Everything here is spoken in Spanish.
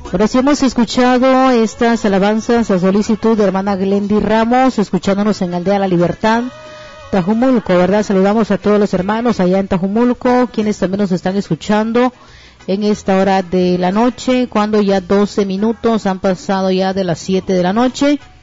Ahora sí hemos escuchado estas alabanzas a solicitud de hermana Glendy Ramos, escuchándonos en Aldea La Libertad, Tajumulco, ¿verdad? Saludamos a todos los hermanos allá en Tajumulco, quienes también nos están escuchando en esta hora de la noche, cuando ya 12 minutos han pasado ya de las 7 de la noche.